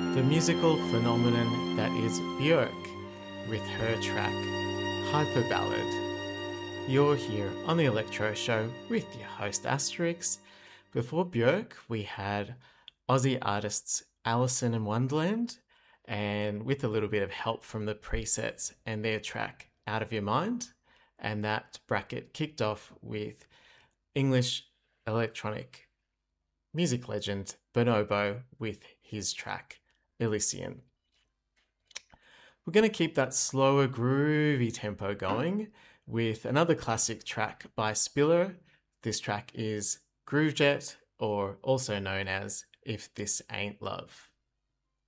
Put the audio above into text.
The musical phenomenon that is Björk with her track Hyper Ballad. You're here on the Electro Show with your host Asterix. Before Björk, we had Aussie artists Alison in Wonderland, and with a little bit of help from the presets and their track Out of Your Mind. And that bracket kicked off with English electronic music legend Bonobo with his track Elysian. We're going to keep that slower, groovy tempo going with another classic track by Spiller. This track is Groovejet, or also known as If This Ain't Love.